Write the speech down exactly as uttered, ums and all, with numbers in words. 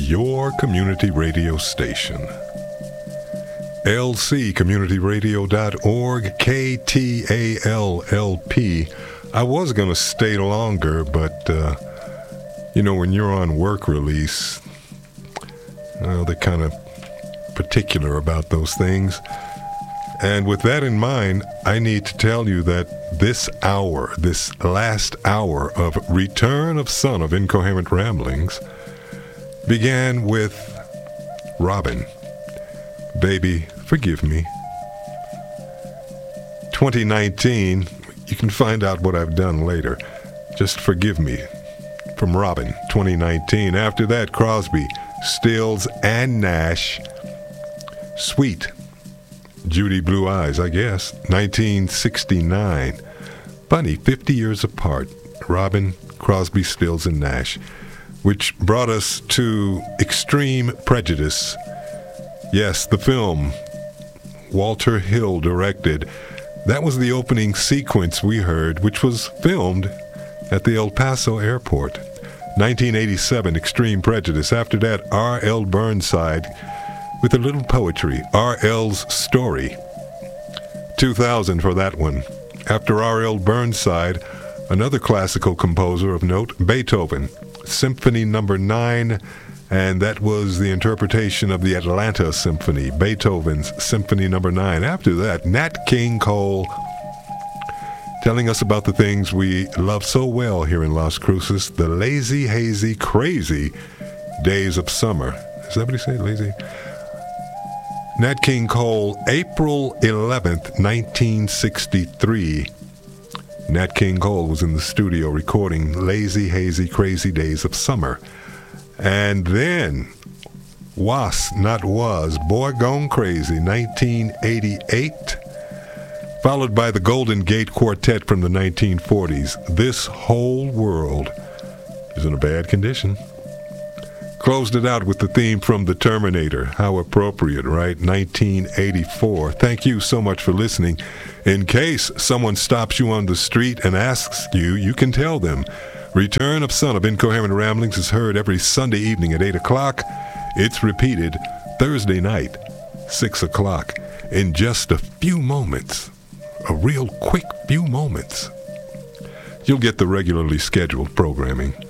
your community radio station. L C community radio dot org, K T A L L P. I was going to stay longer, but, uh, you know, when you're on work release, well, they're kind of particular about those things. And with that in mind, I need to tell you that this hour, this last hour of Return of Son of Incoherent Ramblings, began with Robin. Baby, forgive me. twenty nineteen, you can find out what I've done later. Just forgive me. From Robin, twenty nineteen. After that, Crosby, Stills, and Nash. Sweet. Judy Blue Eyes, I guess. nineteen sixty-nine. Funny, fifty years apart. Robin, Crosby, Stills, and Nash. Which brought us to Extreme Prejudice. Yes, the film Walter Hill directed. That was the opening sequence we heard, which was filmed at the El Paso airport. nineteen eighty-seven, Extreme Prejudice. After that, R L Burnside with a little poetry, R L's Story. two thousand for that one. After R L Burnside, another classical composer of note, Beethoven, Symphony Number nine, and that was the interpretation of the Atlanta Symphony, Beethoven's Symphony Number nine. After that, Nat King Cole, telling us about the things we love so well here in Las Cruces, the lazy, hazy, crazy days of summer. Is that what he said, lazy? Nat King Cole, April eleventh, nineteen sixty-three. Nat King Cole was in the studio recording Lazy, Hazy, Crazy Days of Summer. And then, Was, Not Was, Boy Gone Crazy, nineteen eighty-eight. Followed by the Golden Gate Quartet from the nineteen forties. This Whole World is in a bad condition. Closed it out with the theme from The Terminator. How appropriate, right? nineteen eighty-four. Thank you so much for listening. In case someone stops you on the street and asks you, you can tell them, Return of Son of Incoherent Ramblings is heard every Sunday evening at eight o'clock. It's repeated Thursday night, six o'clock. In just a few moments, a real quick few moments, you'll get the regularly scheduled programming.